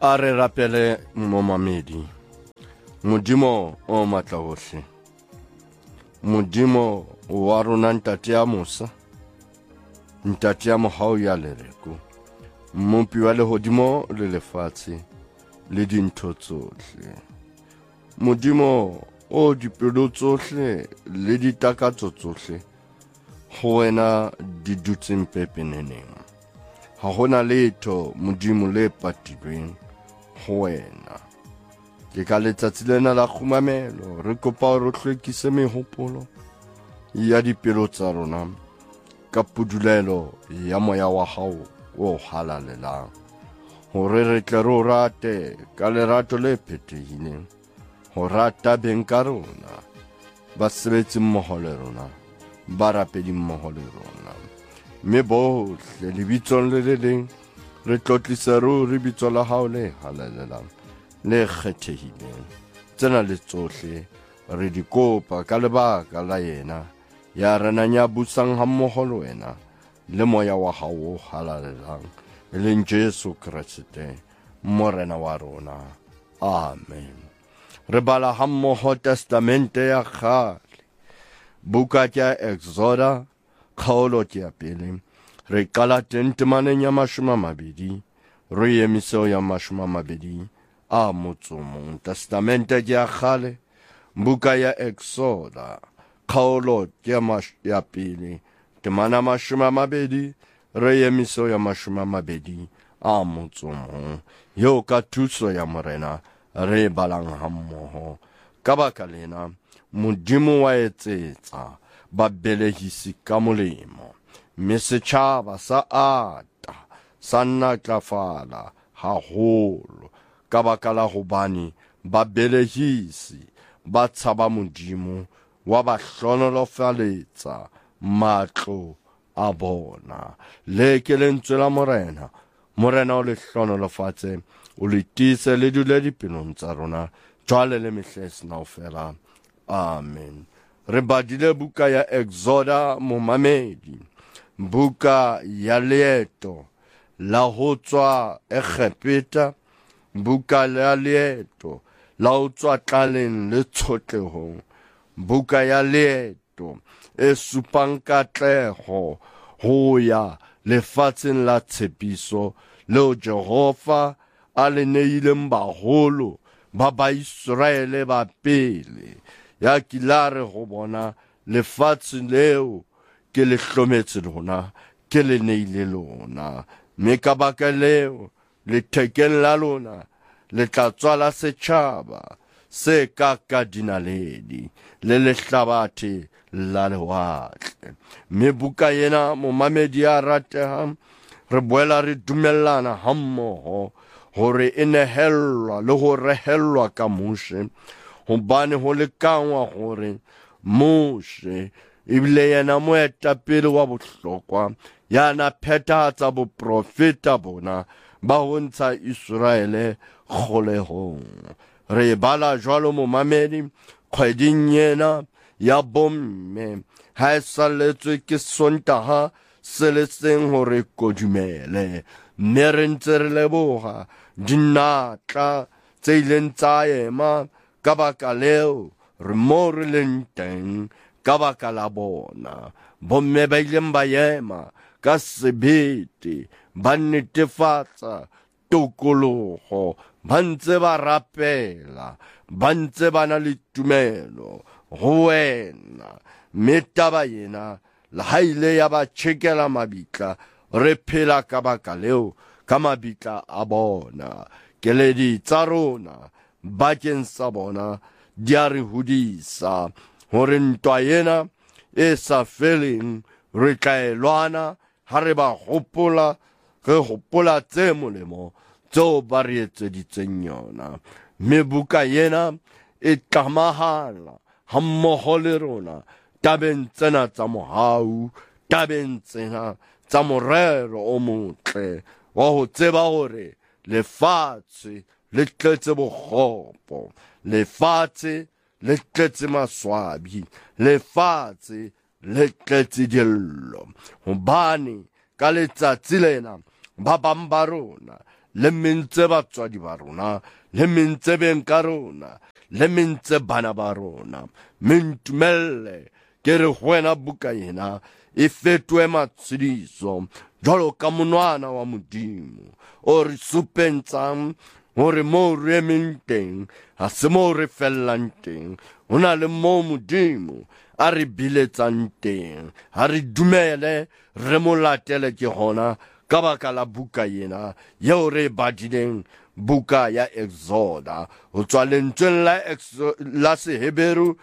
a re rapele momamedi modimo o matla hohle modimo wa rona ntate ya Musa ntate ya mohau ya lereko mmopi wa lehodimo le lefatshe le dintho tsohle modimo o dipelo tsohle le ditakatso tsohle ho wena di dutseng pepeneneng ha hona letho modimo le patilweng ho wena ke ka letsatsi lena la khumamelo re kopa hore o hlwekise mehopolo ya dipelo tsa rona ka pudulelo ya moya wa hao o halalelang hore re tle re rate ka lerato le phethehileng ho rata beng ka rona ba sebetsi mmoho le rona ba rapedi mmoho le rona mme bohle lebitsong le leng re tlotlisa ruri bitso la hao le halalelang le kgethehileng tsena le tsohle re di kopa ka lebaka la yena ya rena nya busang ha mmoho le wena le moya wa hao o halalelang e leng Jesu Kriste morena wa rona amen. Re bala ha mmoho testamente ya kgale buka ya Exoda kgaolo ya pele re qala tentemaneng ya 20 re emiso ya 20 a motsomong testamente ya kgale buka ya Exoda kgaolo ya pele temana 20 re emiso ya 20 a motsomong yo ka thuso ya morena re balang ha mmoho ka baka lena modimo wa etsetsa ba belehisi ka molemo mme setjhaba sa ata sa natlafala haholo ka baka la hobane ba belehisi ba tshaba modimo wa ba hlonolofaletsa matlo a bona le ke lentswe la morena o le hlonolofatse o le tise le dule dipelong tsa rona jwale le mehlesi naofela amen. Re badile buka ya Exoda momamedi buka ya leeto la ho tswa Egepeta buka ya leeto la ho tswa tlaleng le tshotlehong buka ya leeto e supang katleho ho ya lefatsheng la tshepiso leo Jehova a le neileng baholo ba Israele ba pele ya kilare ho bona lefatshe leo ke le hlometse lona ke le neile lona mme ka baka leo le thekeng la lona le tla tswala setjhaba se ka dinaledi le lehlabathe la lewatle mme buka yena momamedi a ratehang re boela re dumellana ha mmoho hore e nehelwa le ho rehelwa ka Moshe hobane ho lekangwa hore Moshe ebile yena moetapele wa bohlokwa yana phethahatsa boprofeta bona ba ho ntsha Israele kgolehong re bala jwalo momamedi kgweding yena ya bomme ha e saletswe ke Sontaha se le seng hore kodumele mme re ntse re leboha dinatla tse ileng tsa ema ka baka leo re mo re leng teng ka baka la bona bomme ba ileng ba ema ka sebete ba netefatsa tokologo ba ntse ba rapela ba ntse ba na le tumelo ho wena mme taba yena la haile ya ba tjhekela mabitla re phela ka baka leo ka mabitla a bona keledi tsa rona bakeng sa bona di a re hodisa hore ntwa yena e sa feleng re tla elwana ha re ba hopola tse molemo tseo ba re etseditseng yona mme buka yena e tamahala ha mmoho le rona tabeng tsena tsa mohau tabeng tsena tsa morero o motle wa ho tseba hore lefatshe le tletse bokgopo lefatshe le tletse maswabi lefatshe le tletse dillo hobane ka letsatsi lena ba bang ba rona le mentse batswadi ba rona, le mentse beng ka rona, le mentse bana ba rona. Mentumelle, ke re wena buka ena, e fetwe matshediso, jwalo ka monwana wa Modimo, o re supentshang hore mo re emeng teng, ha se mo re fellang teng, ho na le mo Modimo a re biletsang teng. Ha re dumele, re mo latele ke hona, ka baka la buka ena, yeo re badileng buka ya Exoda, ho tswa lentsweng la Seheberu,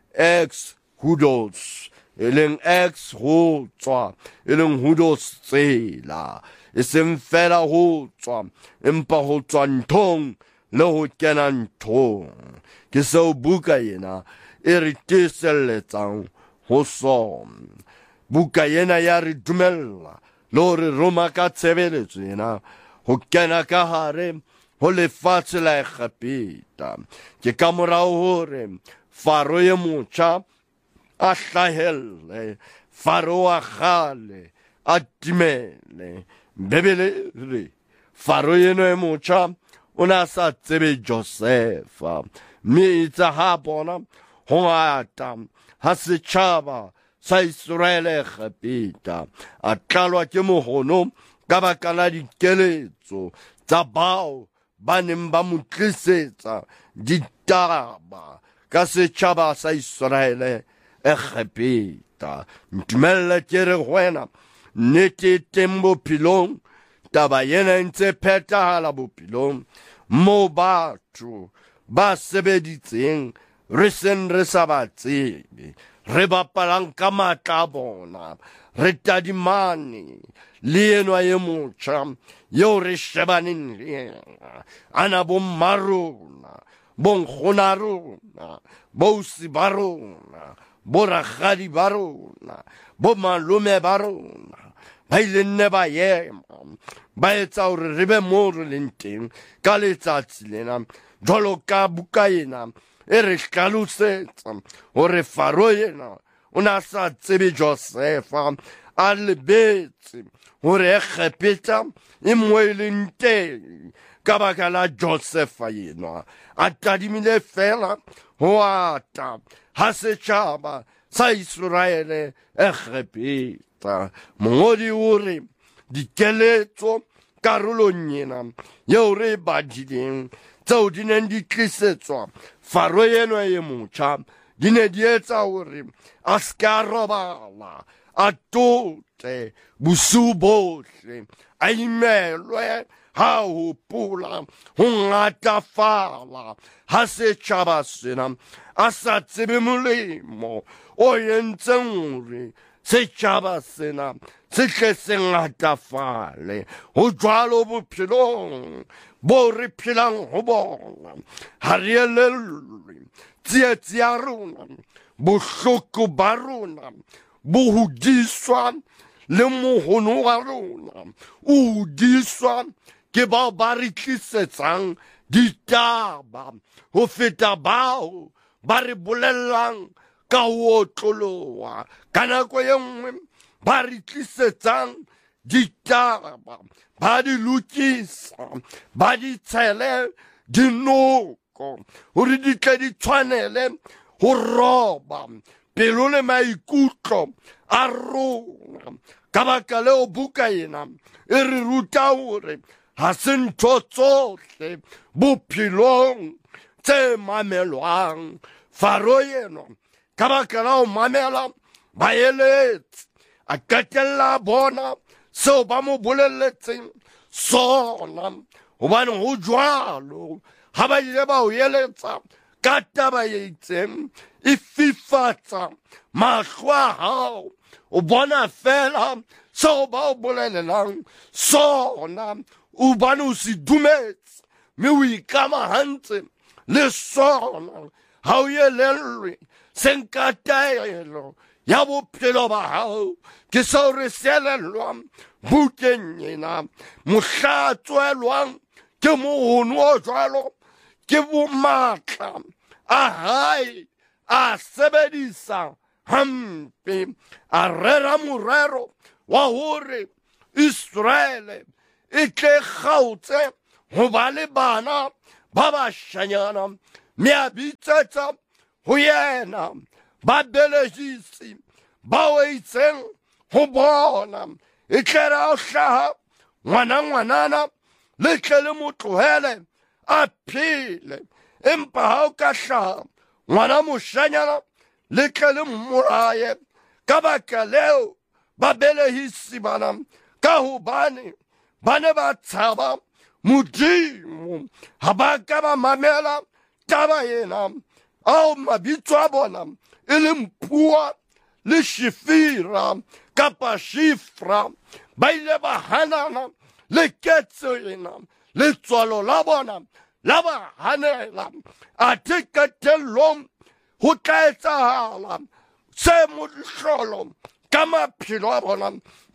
Exodus, e leng ex ho tswa, e leng hudos tsela, e seng fela ho tswa, empa ho tswa nthong le ho kena nthong. Ke seo buka ena e re tiselletsang ho sona. Buka ena ya re dumella le hore roma ka tshebeletso ena ho kena ka hare ho lefatshe la Egipeta. Ke ka morao hore Faro ye motjha a hlahelle, Faro wa kgale a timele. Bebele re Faro eno e motjha o na sa tsebe Josefa, mme itse ha bona ho ngata ha setjhaba sa Israele Egipeta a tlalwa ke mohono ka baka la dikeletso tsa bao ba neng ba mo tlisetsa ditaba ka setjhaba sa Israele Egipeta. Ntumelle ke re wena, nnete teng bophelong, taba ena ntse phethahala bophelong, moo batho ba sebeditseng re seng re sa ba tsebe, re bapalang ka matla a bona, re tadimane le enwa ye motjha yeo re shebaneng le yena. Ana bo mmarona, bo nkgona rona, bo ausi ba rona, bo rakgadi ba rona, bo malome ba rona, ba ile nne ba ema, ba etsa hore re be moo re leng teng ka letsatsi lena, jwalo ka buka ena e re hlalosetsa hore Faro ena o na sa tsebe Josefa, a lebetse hore Egipeta e mo e leng teng ka baka la Josefa ena. A tadimile fela ho ata ha setjhaba sa Israele Egipeta. Mongodi o re dikeletso karolong ena yeo re badileng, tseo di neng di tlisetswa Faro eno ye motjha, di ne di etsa hore a ska robala, a tote bosiu bohle, a imelwe ha hopola ho ngatafala ha setjhaba sena, a sa tsebe molemo o entseng hore setjhaba sena se hle se ngatafale. Ho jwalo bophelong bo re phelang ho bona, ha re elellwe tsietsi ya rona, bohloko ba rona bo hodiswa le mohono wa rona o hodiswa ke bao ba re tlisetsang ditaba ho feta bao ba re bolellang ka ho otloloha. Ka nako e nngwe ba re tlisetsang ditaba, ba di lokisa, ba di tshele dinoko hore di tle di tshwanele ho roba pelo le maikutlo a rona. Ka baka leo buka ena e re ruta hore ha se ntho tsohle bophelong tse mamelwang. Faro ena ka baka la ho mamela baeletsi, a qetella bona seo ba mo bolelletseng sona, hobane ho jwalo ha ba ile ba o eletsa ka taba e itseng, e fifatsa mahlo a hao, o bona fela seo ba o bolelelang sona, o bane o se dumetse, mme o ikamahantse le sona. Ha o elellwe se nka taelo ya bophelo ba hao, ke seo re se elellwang bukeng ena. Mohla a tswelwang ke mohono o jwalo, ke bo matla a hae a sebedisa hampe, a rera morero wa hore Israele e tle kgaotse ho ba le bana ba bashanyana me a bitsetsa ho yena babelegisi ba o itseng ho bona e tlera o hlaha ngwanana le tle le mo tlohele a phele empa ha o ka hlaha ngwana moshanyana le tle le mmolaye ka baka leo babelegisi bana ka hobane ba ne ba tshaba Modimo ha ba ka ba mamela taba ena ao mabitso a bona e leng Pua le Shifira kapa Shifra ba ile ba hanana le ketso ena le tswalo la bona la ba hanela a te qetellong ho tla etsahala se mohlolo ka maphelo a bona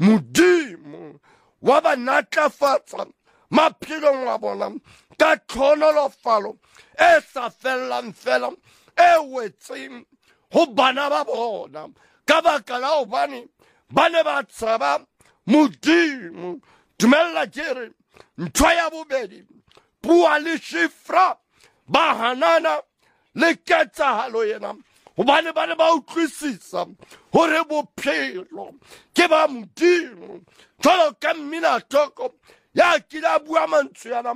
Modimo wa ba natlafatsa maphelong a bona ka tlhonolofalo e sa fellang fela e wetseng ho bana ba bona ka baka la hobane ba ne ba tshaba Modimo. Dumella ke re ntho ya bobedi Pua le Shifra ba hanana le ketsahalo ena hobane ba ne ba utlwisisa hore bophelo ke ba Modimo. Jwalo ka mmina toko ya kila bua mantswe yana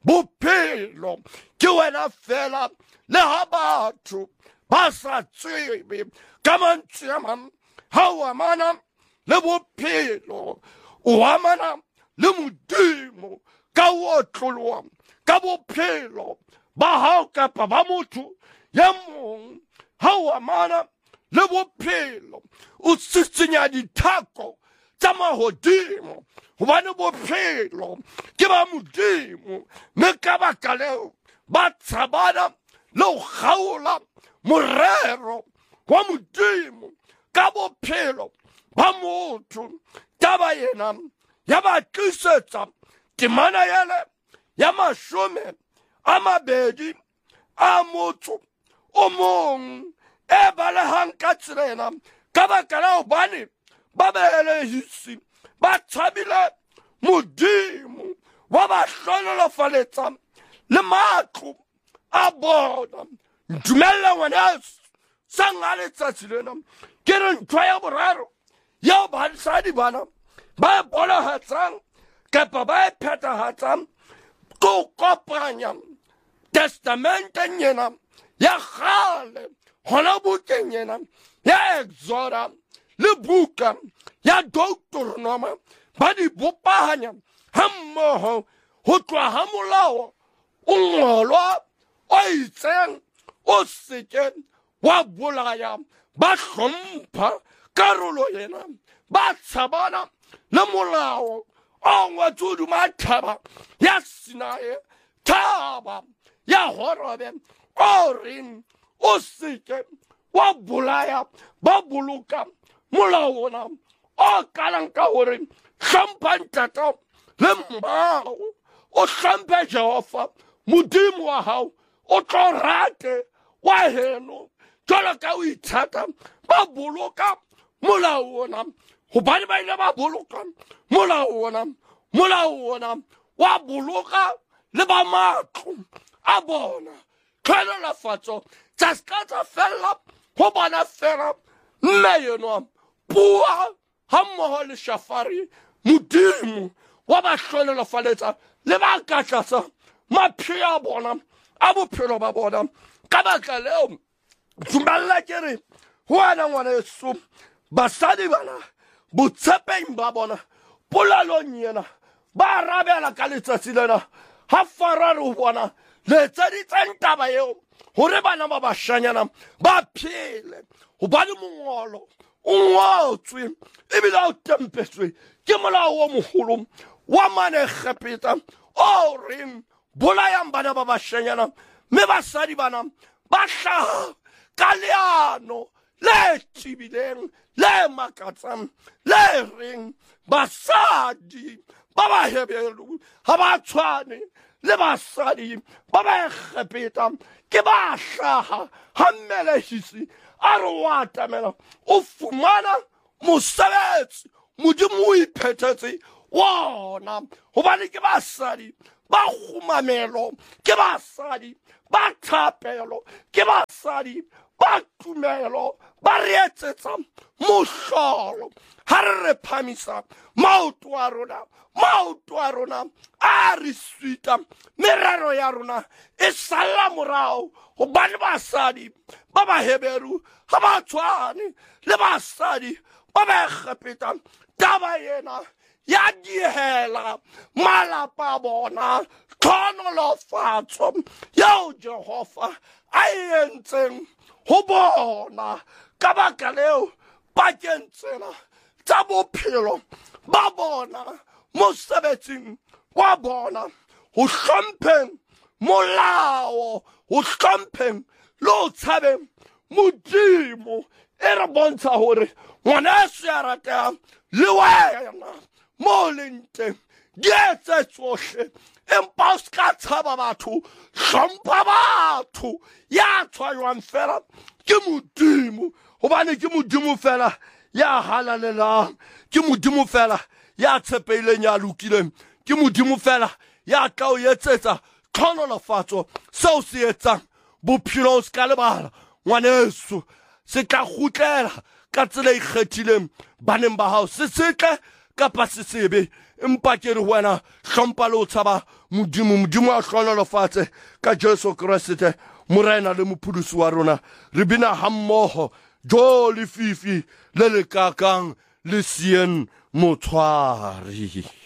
bophelo ke wena fela le ha batho ba sa tsebe ka mantswe a mang ha o amana le bophelo o amana le Modimo ka o tloloa ka bophelo ba hao kapa ba motho ya mong ha o amana le bophelo o sisinya dithako tsa mahodimo hobane bophelo ke ba Modimo mme ka baka leo ba tshabana le ho kgaola morero wa Modimo ka bophelo ba motho. Taba ena ya ba tlisetsa temana yele ya 20 a motho o mong e balehang ka tsela ena ka baka la hobane ba belegisi ba tshabile Modimo wa ba hlonolofaletsa le matlo a bona. Dumella ngwaneso sa nga letsatsi lena ke re ntho ya boraro ya basadi bana ba bonahatsang kapa ba phethahatsang ko kopanya testamenteng ena ya kgale hona bukeng ena ya Exodus le buka ya Deuteronomy ba di bopahanya hammoho ho tloha ha molao o ngolwa o itseng o seke wa bolaya ba hlompha karolo ena ba tshabana le molao o ngotswe hodima thaba ya Sinai thaba ya Horobe o reng o seke wa bolaya ba boloka molao ona o kalang ka hore hlompha ntata le mmao o hlomphe Jehova Modimo wa hao o tlo rate wa heno jwalo ka o ithata ba boloka molao ona hobane ba ile ba boloka molao ona wa boloka le ba matlo a bona tlhonolofatso tsa ska tsa fella ho bona fela mme yeno Pua ha mmoho le Shafari Modimo wa ba hlonolofaletsa le ba ka tlasa maphelo a bona a bophelo ba bona ka baka leo dumella ke re ho ana ngwaneso basadi bana botshepeng ba bona polalong ena ba rabela ka letsatsi lena ha Farao ho bona le tseditseng taba eo hore bana ba bashanyana ba phele hobane mongolo o ngotswe ebile o tempetswe ke molao o moholo wa mane kgepeta o reng bolayang bana ba bashanyana mme basadi bana ba hlaha ka leano le tibileng le makatsang le reng basadi ba ba hebelu ha ba tshwane le basadi ba ba kgepeta ke ba hlaha ha mmelehisi a re wa atamela o fumana mosebetsi Modimo o iphethetse wona gobane ke basadi ba kgomamelo ke basadi ba thapelo ke basadi ba tumelo ba re etsetsa mohlolo ha re phamisa maoto a rona a re suita merero ya rona e sala morao gobane basadi ba baheberu ga ba tshwane le basadi ba ba egepeta taba ena ya diehela malapa a bona tlhonolofatso yeo Jehova a e entseng go bona ka baka leo bakeng tsena tsa bophelo ba bona mosebetsing wa bona go hlompheng molao go hlompheng le go tshabeng Modimo e re bontsha gore ngwana Yesu ya ratega le wena mo leng teng di etse tsohle empa o ska tshaba batho hlompha batho ya tshwayang fela ke Modimo gobane ke Modimo fela ya halalelang ke Modimo fela ya tshepeileng ya lokileng ke Modimo fela ya tla o etsetsa tlhonolofatso seo se etsang bophelo ska lebala ngwana Yesu se tla gutlela ka tsela e kgethileng baneng ba hao se setle kapa se sebe empa ke re wena hlompha le o tshaba Modimo a tlhonolofatse ka Jesu Kriste morena le mopholosi wa rona re bina hammoho jo le fifi le le kakang le sien motshwari.